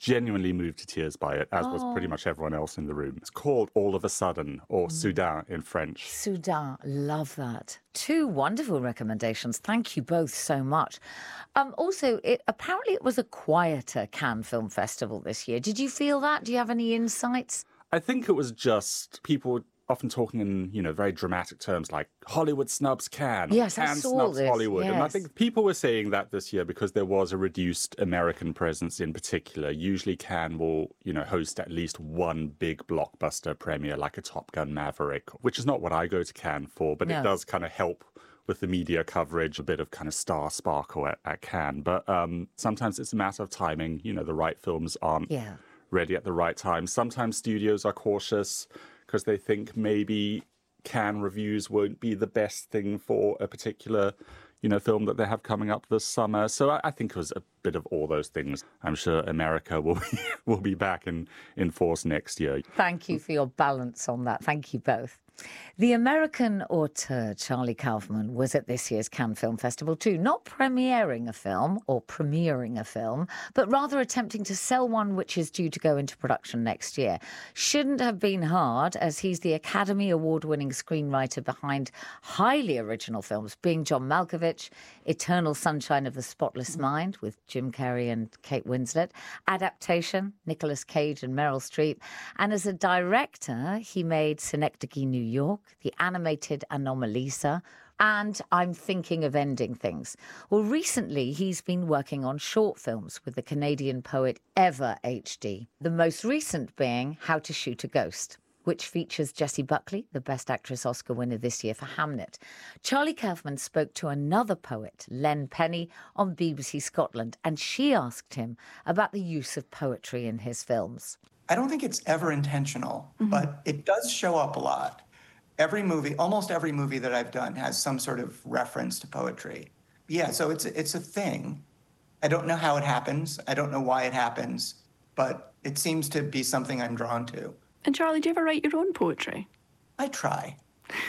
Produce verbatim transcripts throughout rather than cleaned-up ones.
genuinely moved to tears by it, as was pretty Oh. much everyone else in the room. It's called All of a Sudden, or Soudain in French. Soudain, love that. Two wonderful recommendations. Thank you both so much. Um, also, it, apparently it was a quieter Cannes Film Festival this year. Did you feel that? Do you have any insights? I think it was just people often talking in, you know, very dramatic terms like Hollywood snubs Cannes, Yes, I Cannes saw snubs this, Hollywood. And I yes. think people were saying that this year because there was a reduced American presence in particular. Usually Cannes will, you know, host at least one big blockbuster premiere like a Top Gun Maverick, which is not what I go to Cannes for, but No. it does kind of help with the media coverage, a bit of kind of star sparkle at, at Cannes. But um, sometimes it's a matter of timing. You know, the right films aren't Yeah. ready at the right time. Sometimes studios are cautious because they think maybe Cannes reviews won't be the best thing for a particular, you know, film that they have coming up this summer. So I, I think it was a bit of all those things. I'm sure America will be, will be back in, in force next year. Thank you for your balance on that. Thank you both. The American auteur Charlie Kaufman was at this year's Cannes Film Festival too, not premiering a film or premiering a film, but rather attempting to sell one which is due to go into production next year. Shouldn't have been hard, as he's the Academy Award-winning screenwriter behind highly original films, being John Malkovich, Eternal Sunshine of the Spotless Mind with Jim Carrey and Kate Winslet, Adaptation, Nicolas Cage and Meryl Streep, and as a director, he made Synecdoche, New York, the animated Anomalisa, and I'm Thinking of Ending Things. Well, recently he's been working on short films with the Canadian poet Eva H D, the most recent being How to Shoot a Ghost, which features Jessie Buckley, the Best Actress Oscar winner this year for Hamnet. Charlie Kaufman spoke to another poet, Len Penny, on B B C Scotland, and she asked him about the use of poetry in his films. I don't think it's ever intentional, but it does show up a lot. Every movie, almost every movie that I've done has some sort of reference to poetry. Yeah, so it's it's a thing. I don't know how it happens. I don't know why it happens, but it seems to be something I'm drawn to. And Charlie, do you ever write your own poetry? I try.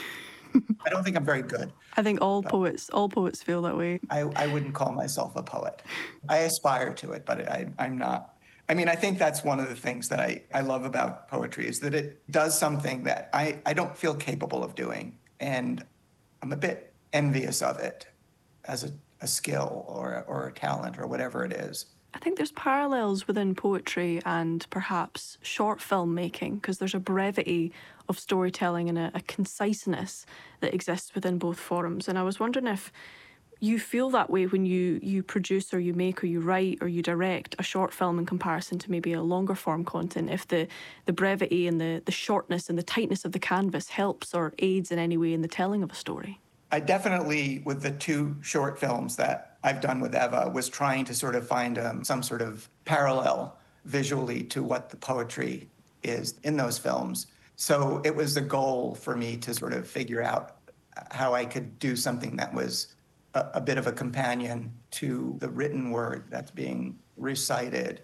I don't think I'm very good. I think all poets, all poets feel that way. I, I wouldn't call myself a poet. I aspire to it, but I, I'm not. I mean, I think that's one of the things that I, I love about poetry is that it does something that I, I don't feel capable of doing. And I'm a bit envious of it as a, a skill or, or a talent or whatever it is. I think there's parallels within poetry and perhaps short film making, because there's a brevity of storytelling and a, a conciseness that exists within both forms. And I was wondering if you feel that way when you, you produce or you make or you write or you direct a short film in comparison to maybe a longer form content, if the, the brevity and the, the shortness and the tightness of the canvas helps or aids in any way in the telling of a story. I definitely, with the two short films that I've done with Eva, was trying to sort of find um, some sort of parallel visually to what the poetry is in those films. So it was a goal for me to sort of figure out how I could do something that was a, a bit of a companion to the written word that's being recited.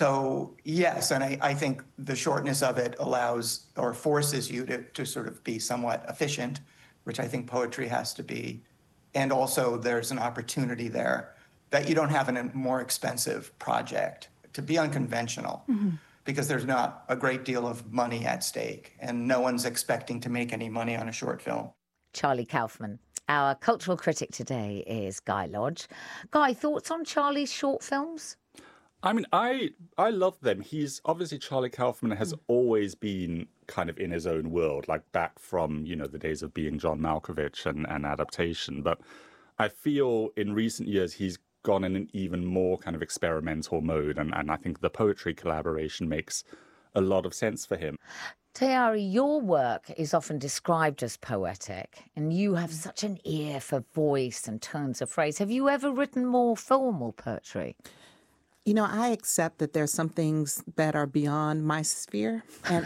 So yes, and I, I think the shortness of it allows or forces you to, to sort of be somewhat efficient, which I think poetry has to be. And also there's an opportunity there that you don't have in a more expensive project to be unconventional, mm-hmm. because there's not a great deal of money at stake and no one's expecting to make any money on a short film. Charlie Kaufman. Our cultural critic today is Guy Lodge. Guy, thoughts on Charlie's short films? I mean, I I love them. He's obviously, Charlie Kaufman has mm. always been kind of in his own world, like back from, you know, the days of being John Malkovich and, and Adaptation. But I feel in recent years he's gone in an even more kind of experimental mode. And, and I think the poetry collaboration makes a lot of sense for him. Tayari, your work is often described as poetic, and you have such an ear for voice and turns of phrase. Have you ever written more formal poetry? You know, I accept that there's some things that are beyond my sphere, and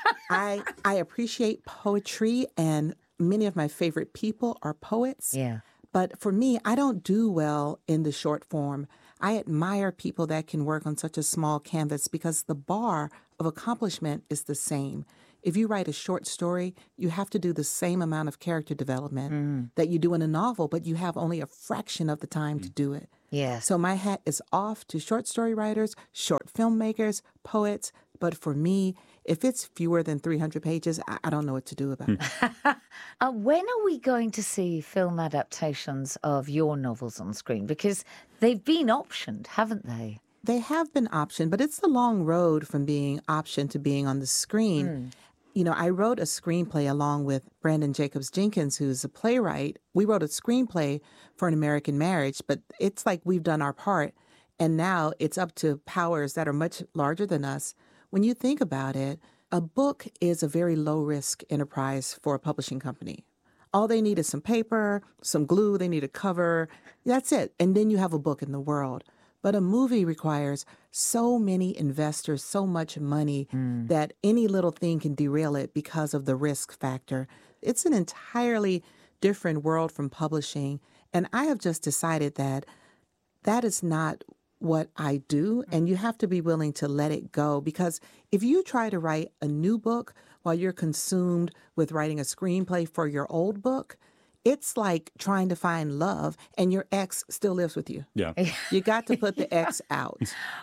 I I appreciate poetry, and many of my favorite people are poets. Yeah. But for me, I don't do well in the short form. I admire people that can work on such a small canvas because the bar of accomplishment is the same. If you write a short story, you have to do the same amount of character development mm. that you do in a novel, but you have only a fraction of the time mm. to do it. Yes. So my hat is off to short story writers, short filmmakers, poets. But for me, if it's fewer than three hundred pages, I, I don't know what to do about it. Uh, when are we going to see film adaptations of your novels on screen? Because they've been optioned, haven't they? They have been optioned, but it's a long road from being optioned to being on the screen. You know, I wrote a screenplay along with Brandon Jacobs Jenkins, who's a playwright. We wrote a screenplay for An American Marriage, but it's like we've done our part. And now it's up to powers that are much larger than us. When you think about it, a book is a very low-risk enterprise for a publishing company. All they need is some paper, some glue, they need a cover. That's it. And then you have a book in the world. But a movie requires so many investors, so much money mm. that any little thing can derail it because of the risk factor. It's an entirely different world from publishing. And I have just decided that that is not what I do. And you have to be willing to let it go. Because if you try to write a new book while you're consumed with writing a screenplay for your old book, it's like trying to find love and your ex still lives with you. Yeah. You got to put the ex out.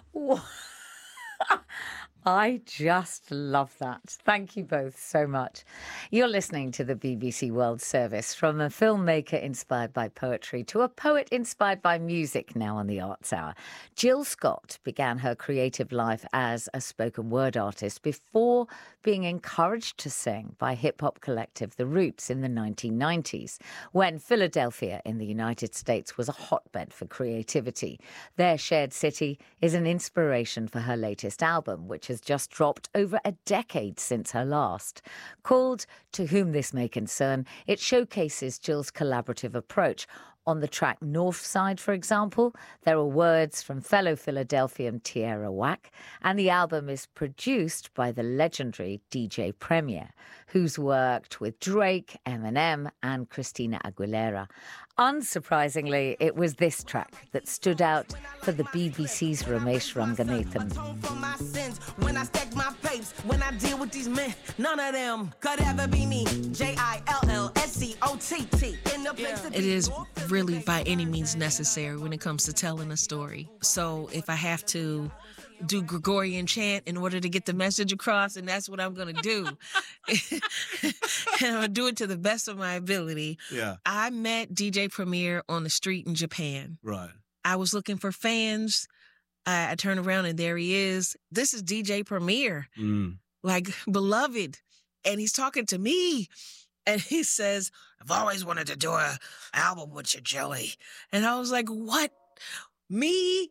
I just love that. Thank you both so much. You're listening to the B B C World Service, from a filmmaker inspired by poetry to a poet inspired by music, now on the Arts Hour. Jill Scott began her creative life as a spoken word artist before being encouraged to sing by hip-hop collective The Roots in the nineteen nineties, when Philadelphia in the United States was a hotbed for creativity. Their shared city is an inspiration for her latest album, which has just dropped over a decade since her last. Called To Whom This May Concern, it showcases Jill's collaborative approach. On the track North Side, for example, there are words from fellow Philadelphian Tierra Whack, and the album is produced by the legendary D J Premier, who's worked with Drake, Eminem, and Christina Aguilera. Unsurprisingly, it was this track that stood out for the B B C's Ramesh Ranganathan. When I stack my papes, when I deal with these men, none of them could ever be me. J I L L S C O T T. It is really by any means necessary when it comes to telling a story. So if I have to do Gregorian chant in order to get the message across, and that's what I'm going to do. And I'm going to do it to the best of my ability. Yeah. I met D J Premier on the street in Japan. Right. I was looking for fans. I, I turn around and there he is. This is D J Premier, mm. like beloved. And he's talking to me. And he says, I've always wanted to do an album with you, Jelly. And I was like, what? Me?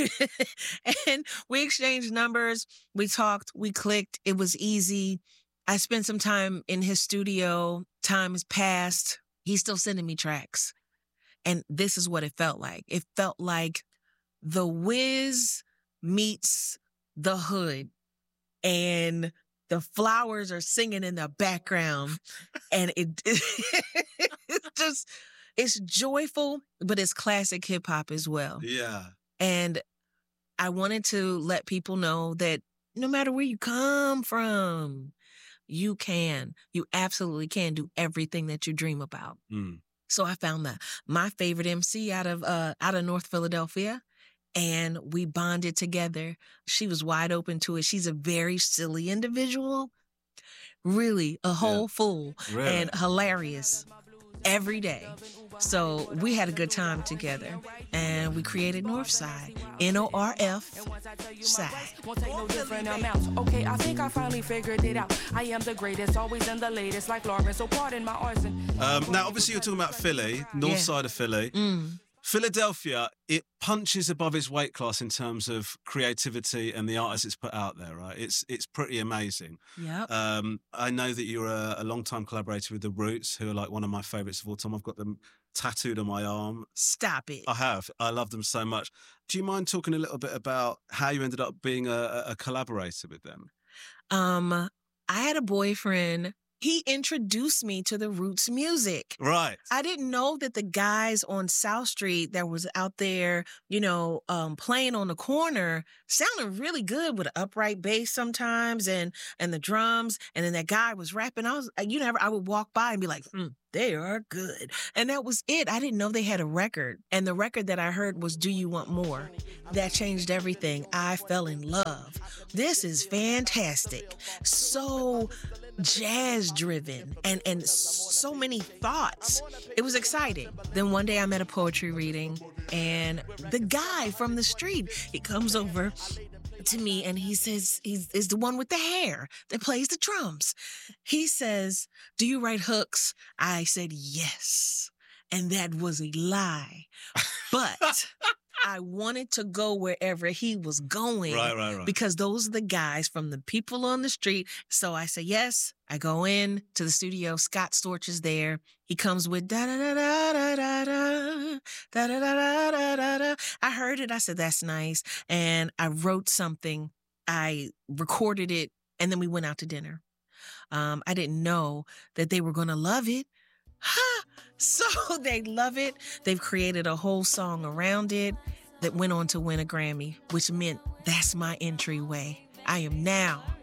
And we exchanged numbers. We talked. We clicked. It was easy. I spent some time in his studio. Time has passed. He's still sending me tracks. And this is what it felt like. It felt like The Wiz meets The Hood. And the flowers are singing in the background. And it, it's just, it's joyful, but it's classic hip hop as well. Yeah. And I wanted to let people know that no matter where you come from, you can, you absolutely can do everything that you dream about. Mm. So I found that my favorite M C out of, uh, out of North Philadelphia, and we bonded together. She was wide open to it. She's a very silly individual, really a whole yeah. fool really? and hilarious every day. So we had a good time together, and we created Northside, N O R F side. Okay, I think I finally figured it out. I am the greatest, always in the latest, like Lawrence, so pardon my arson. Um, now, obviously, you're talking about Philly, north yeah. side of Philly. Mm. Philadelphia, it punches above its weight class in terms of creativity and the artists it's put out there, right? It's it's pretty amazing. Yep. Um, I know that you're a, a long-time collaborator with The Roots, who are like one of my favourites of all time. I've got them tattooed on my arm. Stop it. I have. I love them so much. Do you mind talking a little bit about how you ended up being a, a collaborator with them? Um, I had a boyfriend he introduced me to the roots music. Right. I didn't know that the guys on South Street that was out there, you know, um, playing on the corner sounded really good with an upright bass sometimes and and the drums. And then that guy was rapping. I was, you know, I would walk by and be like, hmm, they are good. And that was it. I didn't know they had a record. And the record that I heard was Do You Want More? That changed everything. I fell in love. This is fantastic. So jazz driven and and so many thoughts. It was exciting. Then one day I'm at a poetry reading and the guy from the street, he comes over to me and he says, he's is the one with the hair that plays the drums. He says, do you write hooks? I said, yes. And that was a lie. But I wanted to go wherever he was going. Right, right, right. Because those are the guys from the people on the street. So I say, yes. I go in to the studio. Scott Storch is there. He comes with da da da da da da da da da da da da da. I heard it. I said, that's nice. And I wrote something. I recorded it. And then we went out to dinner. Um, I didn't know that they were going to love it. Ha! So they love it. They've created a whole song around it that went on to win a Grammy, which meant that's my entryway. I am now